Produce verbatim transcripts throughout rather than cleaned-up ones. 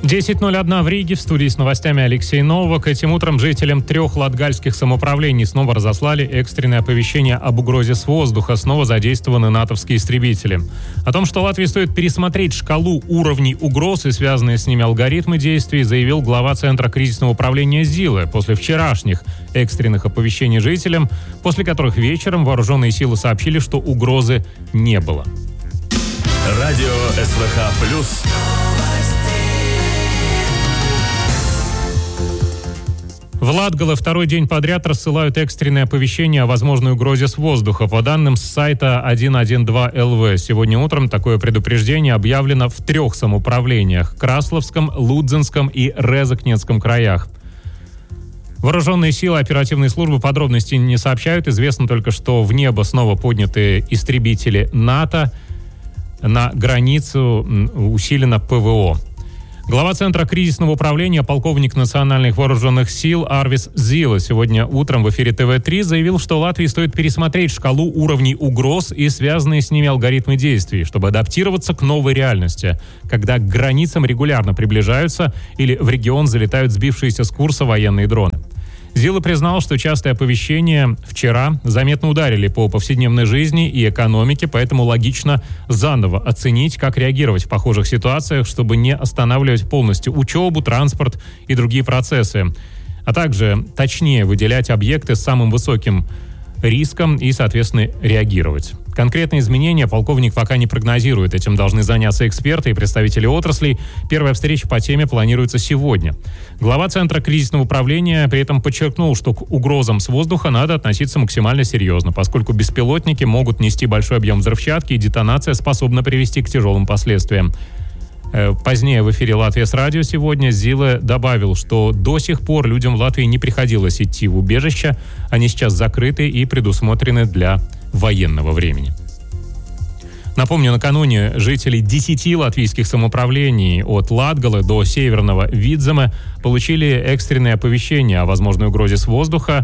десять ноль один в Риге. В студии с новостями Алексей Новак. Этим утром жителям трех латгальских самоуправлений снова разослали экстренное оповещение об угрозе с воздуха. Снова задействованы натовские истребители. О том, что Латвии стоит пересмотреть шкалу уровней угроз и связанные с ними алгоритмы действий, заявил глава Центра кризисного управления ЗИЛы после вчерашних экстренных оповещений жителям, после которых вечером вооруженные силы сообщили, что угрозы не было. Радио СВХ плюс. В Латгале второй день подряд рассылают экстренные оповещения о возможной угрозе с воздуха. По данным с сайта сто двенадцать эл ви, сегодня утром такое предупреждение объявлено в трех самоуправлениях – Красловском, Лудзенском и Резакненском краях. Вооруженные силы оперативной службы подробностей не сообщают. Известно только, что в небо снова подняты истребители НАТО. На границу усилено ПВО. Глава Центра кризисного управления, полковник национальных вооруженных сил Арвис Зила сегодня утром в эфире тэ вэ три заявил, что Латвии стоит пересмотреть шкалу уровней угроз и связанные с ними алгоритмы действий, чтобы адаптироваться к новой реальности, когда к границам регулярно приближаются или в регион залетают сбившиеся с курса военные дроны. Зила признал, что частые оповещения вчера заметно ударили по повседневной жизни и экономике, поэтому логично заново оценить, как реагировать в похожих ситуациях, чтобы не останавливать полностью учебу, транспорт и другие процессы, а также точнее выделять объекты с самым высоким риском и, соответственно, реагировать. Конкретные изменения полковник пока не прогнозирует. Этим должны заняться эксперты и представители отраслей. Первая встреча по теме планируется сегодня. Глава Центра кризисного управления при этом подчеркнул, что к угрозам с воздуха надо относиться максимально серьезно, поскольку беспилотники могут нести большой объем взрывчатки, и детонация способна привести к тяжелым последствиям. Позднее в эфире «Латвия с радио» сегодня Зила добавил, что до сих пор людям в Латвии не приходилось идти в убежище. Они сейчас закрыты и предусмотрены для военного времени. Напомню, накануне жители десяти латвийских самоуправлений от Латгалы до Северного Видзема получили экстренное оповещение о возможной угрозе с воздуха.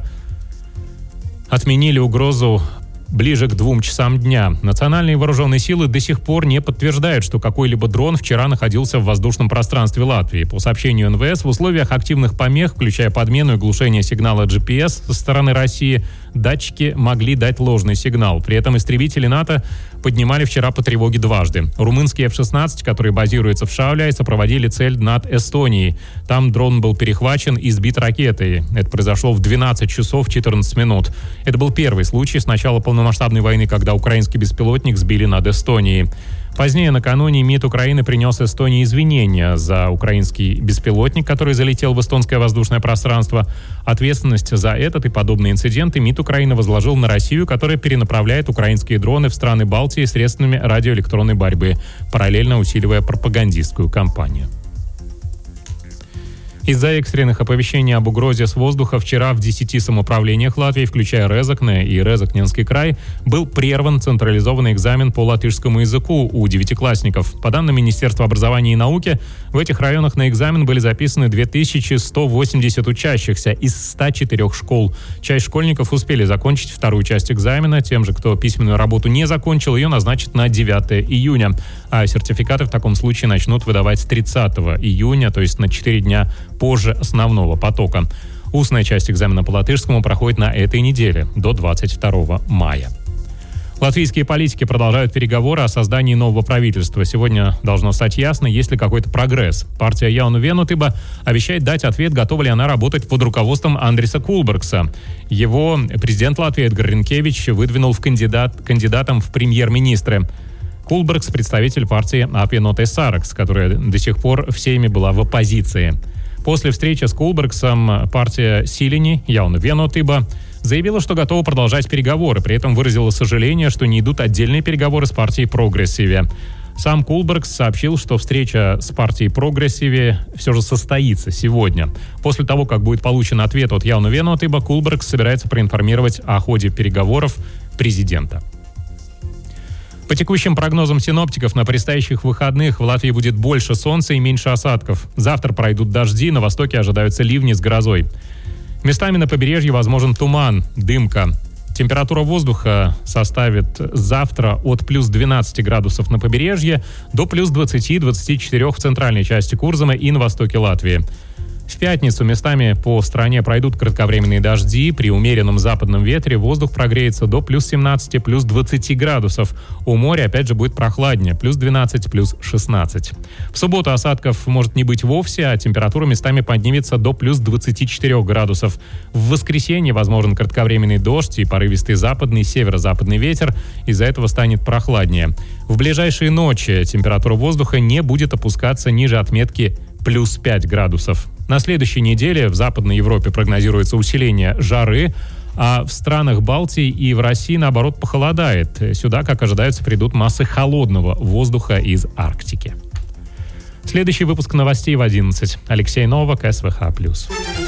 Отменили угрозу ближе к двум часам дня. Национальные вооруженные силы до сих пор не подтверждают, что какой-либо дрон вчера находился в воздушном пространстве Латвии. По сообщению эн вэ эс, в условиях активных помех, включая подмену и глушение сигнала джи пи эс со стороны России, датчики могли дать ложный сигнал. При этом истребители НАТО поднимали вчера по тревоге дважды. Румынские эф шестнадцать, которые базируются в Шауляйсе, проводили цель над Эстонией. Там дрон был перехвачен и сбит ракетой. Это произошло в двенадцать часов четырнадцать минут. Это был первый случай с начала полномасштабной войны, когда украинский беспилотник сбили над Эстонией. Позднее, накануне, МИД Украины принес Эстонии извинения за украинский беспилотник, который залетел в эстонское воздушное пространство. Ответственность за этот и подобные инциденты МИД Украины возложил на Россию, которая перенаправляет украинские дроны в страны Балтии средствами радиоэлектронной борьбы, параллельно усиливая пропагандистскую кампанию. Из-за экстренных оповещений об угрозе с воздуха вчера в десяти самоуправлениях Латвии, включая Резакне и Резакненский край, был прерван централизованный экзамен по латышскому языку у девятиклассников. По данным Министерства образования и науки, в этих районах на экзамен были записаны две тысячи сто восемьдесят учащихся из ста четырёх школ. Часть школьников успели закончить вторую часть экзамена. Тем же, кто письменную работу не закончил, ее назначат на девятое июня. А сертификаты в таком случае начнут выдавать с тридцатого июня, то есть на четыре дня позже основного потока. Устная часть экзамена по латышскому проходит на этой неделе, до двадцать второго мая. Латвийские политики продолжают переговоры о создании нового правительства. Сегодня должно стать ясно, есть ли какой-то прогресс. Партия Jauno Vienotība обещает дать ответ, готова ли она работать под руководством Андриса Кулбергса. Его президент Латвии Эдгар Ринкевич выдвинул в кандидат, кандидатом в премьер-министры. Кулбергс – представитель партии Apvienotais Saraksts, которая до сих пор всеми была в оппозиции. После встречи с Кулбергсом партия Силини, Jauno Vienotība, заявила, что готова продолжать переговоры, при этом выразила сожаление, что не идут отдельные переговоры с партией Прогрессиве. Сам Кулбергс сообщил, что встреча с партией Прогрессиве все же состоится сегодня. После того, как будет получен ответ от Jauno Vienotība, Кулбергс собирается проинформировать о ходе переговоров президента. По текущим прогнозам синоптиков, на предстоящих выходных в Латвии будет больше солнца и меньше осадков. Завтра пройдут дожди, на востоке ожидаются ливни с грозой. Местами на побережье возможен туман, дымка. Температура воздуха составит завтра от плюс двенадцати градусов на побережье до плюс двадцати-двадцати четырёх в центральной части Курзама и на востоке Латвии. В пятницу местами по стране пройдут кратковременные дожди. При умеренном западном ветре воздух прогреется до плюс семнадцати, плюс двадцати градусов. У моря, опять же, будет прохладнее. Плюс двенадцать, плюс шестнадцать. В субботу осадков может не быть вовсе, а температура местами поднимется до плюс двадцати четырёх градусов. В воскресенье возможен кратковременный дождь и порывистый западный, северо-западный ветер. Из-за этого станет прохладнее. В ближайшие ночи температура воздуха не будет опускаться ниже отметки плюс пять градусов. На следующей неделе в Западной Европе прогнозируется усиление жары, а в странах Балтии и в России, наоборот, похолодает. Сюда, как ожидается, придут массы холодного воздуха из Арктики. Следующий выпуск новостей в одиннадцать. Алексей Новак, СВХ+.